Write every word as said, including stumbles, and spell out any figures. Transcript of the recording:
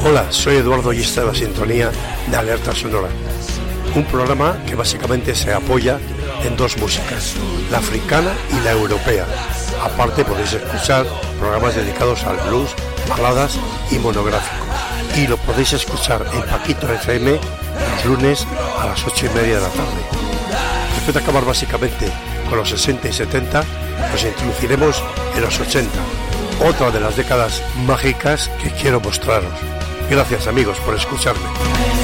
Hola, soy Eduardo y esta es la sintonía de Alerta Sonora, un programa que básicamente se apoya en dos músicas, la africana y la europea. Aparte podéis escuchar programas dedicados al blues, baladas y monográficos. Y lo podéis escuchar en Paquito F M los lunes a las ocho y media de la tarde. Después de acabar básicamente con los sesenta y setenta, nos introduciremos en los ochenta, otra de las décadas mágicas que quiero mostraros. Gracias amigos por escucharme.